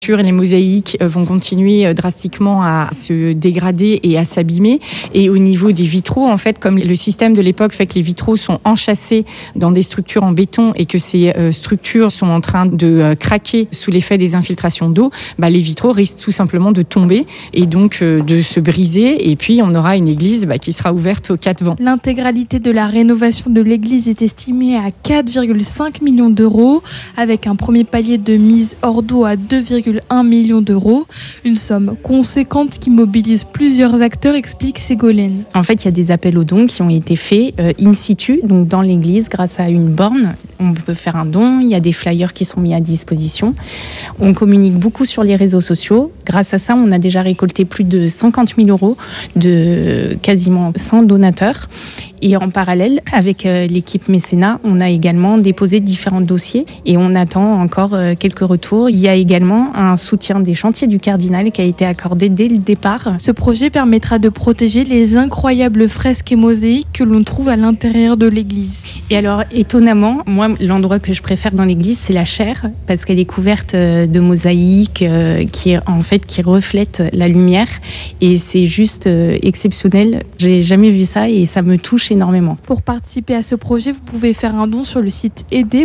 Les mosaïques vont continuer drastiquement à se dégrader et à s'abîmer. Et au niveau des vitraux, en fait, comme le système de l'époque fait que les vitraux sont enchâssés dans des structures en béton et que ces structures sont en train de craquer sous l'effet des infiltrations d'eau, les vitraux risquent tout simplement de tomber et donc de se briser. Et puis, on aura une église qui sera ouverte aux quatre vents. L'intégralité de la rénovation de l'église est estimée à 4,5 millions d'euros, avec un premier palier de mise hors d'eau à 2,1 million d'euros. Une somme conséquente qui mobilise plusieurs acteurs, explique Ségolène. En fait, il y a des appels aux dons qui ont été faits in situ, donc dans l'église, grâce à une borne. On peut faire un don, il y a des flyers qui sont mis à disposition. On communique beaucoup sur les réseaux sociaux. Grâce à ça, on a déjà récolté plus de 50 000 euros de quasiment 100 donateurs. Et en parallèle, avec l'équipe mécénat, on a également déposé différents dossiers et on attend encore quelques retours. Il y a également un soutien des chantiers du Cardinal qui a été accordé dès le départ. Ce projet permettra de protéger les incroyables fresques et mosaïques que l'on trouve à l'intérieur de l'église. Et alors, étonnamment, moi, l'endroit que je préfère dans l'église, c'est la chaire, parce qu'elle est couverte de mosaïques qui reflètent la lumière. Et c'est juste exceptionnel. J'ai jamais vu ça et ça me touche énormément. Pour participer à ce projet, vous pouvez faire un don sur le site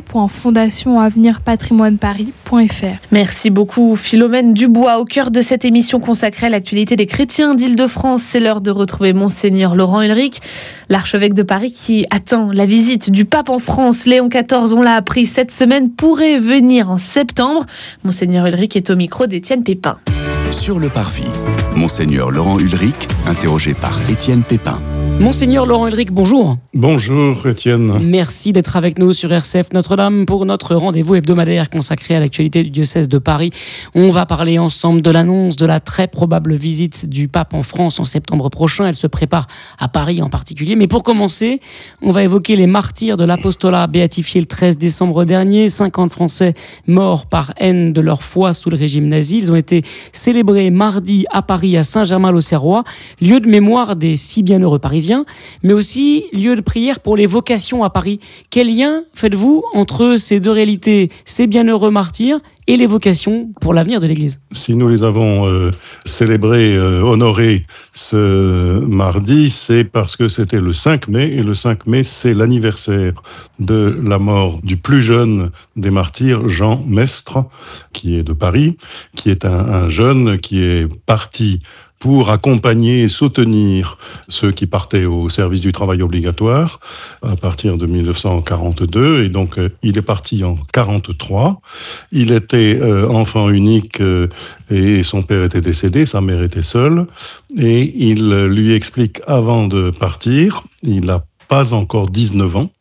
aider.fondationavenirpatrimoineparis.fr. Merci beaucoup Philomène Dubois. Au cœur de cette émission consacrée à l'actualité des chrétiens d'Île-de-France, c'est l'heure de retrouver Monseigneur Laurent Ulrich, l'archevêque de Paris qui attend la visite du pape en France. Léon XIV, on l'a appris cette semaine, pourrait venir en septembre. Monseigneur Ulrich est au micro d'Étienne Pépin. Sur le parvis, Monseigneur Laurent Ulrich, interrogé par Étienne Pépin. Monseigneur Laurent Ulrich, bonjour. Bonjour Étienne. Merci d'être avec nous sur RCF Notre-Dame pour notre rendez-vous hebdomadaire consacré à l'actualité du diocèse de Paris. On va parler ensemble de l'annonce de la très probable visite du pape en France en septembre prochain. Elle se prépare à Paris en particulier. Mais pour commencer, on va évoquer les martyrs de l'apostolat béatifiés le 13 décembre dernier. 50 Français morts par haine de leur foi sous le régime nazi. Ils ont été célébrés mardi à Paris, à Saint-Germain-l'Auxerrois, lieu de mémoire des si bienheureux Parisiens, mais aussi lieu de prière pour les vocations à Paris. Quel lien faites-vous entre ces deux réalités, ces bienheureux martyrs et les vocations pour l'avenir de l'Église? Si nous les avons célébrés, honorés ce mardi, c'est parce que c'était le 5 mai, et le 5 mai, c'est l'anniversaire de la mort du plus jeune des martyrs, Jean Mestre, qui est de Paris, qui est un jeune qui est parti pour accompagner et soutenir ceux qui partaient au service du travail obligatoire à partir de 1942. Et donc, il est parti en 1943. Il était enfant unique et son père était décédé, sa mère était seule. Et il lui explique avant de partir, il n'a pas encore 19 ans,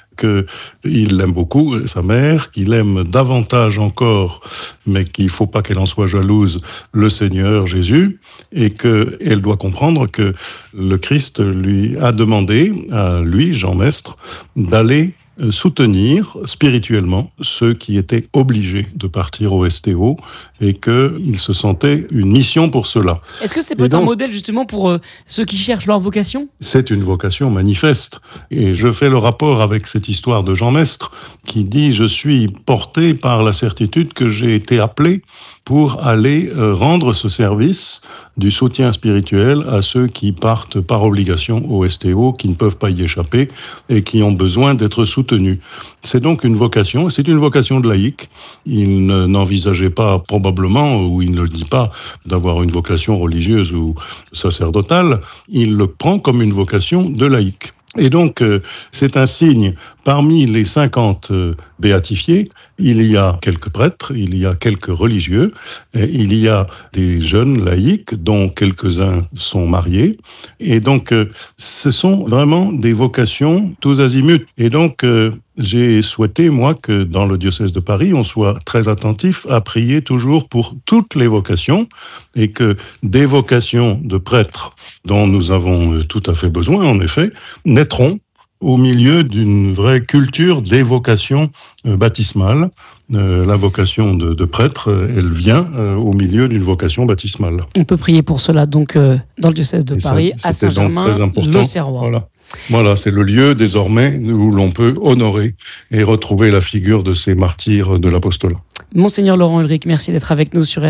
qu'il l'aime beaucoup, sa mère, qu'il aime davantage encore, mais qu'il ne faut pas qu'elle en soit jalouse, le Seigneur Jésus, et qu'elle doit comprendre que le Christ lui a demandé, à lui, Jean Mestre, d'aller soutenir spirituellement ceux qui étaient obligés de partir au STO et qu'il se sentait une mission pour cela. Est-ce que c'est peut-être un modèle justement pour ceux qui cherchent leur vocation ? C'est une vocation manifeste. Et je fais le rapport avec cette histoire de Jean Mestre qui dit « Je suis porté par la certitude que j'ai été appelé pour aller rendre ce service du soutien spirituel à ceux qui partent par obligation au STO, qui ne peuvent pas y échapper et qui ont besoin d'être soutenus. » C'est donc une vocation, c'est une vocation de laïc. Il n'envisageait pas probablement, ou il ne le dit pas, d'avoir une vocation religieuse ou sacerdotale. Il le prend comme une vocation de laïc. Et donc, c'est un signe. Parmi les 50 béatifiés, il y a quelques prêtres, il y a quelques religieux, il y a des jeunes laïcs, dont quelques-uns sont mariés. Et donc, ce sont vraiment des vocations tous azimuts. Et donc, j'ai souhaité, moi, que dans le diocèse de Paris, on soit très attentif à prier toujours pour toutes les vocations et que des vocations de prêtres dont nous avons tout à fait besoin, en effet, naîtront au milieu d'une vraie culture des vocations baptismales. La vocation de prêtre, elle vient au milieu d'une vocation baptismale. On peut prier pour cela donc dans le diocèse de Paris, à Saint-Germain-l'Auxerrois. Voilà, c'est le lieu désormais où l'on peut honorer et retrouver la figure de ces martyrs de l'apostolat. Monseigneur Laurent Ulrich, merci d'être avec nous sur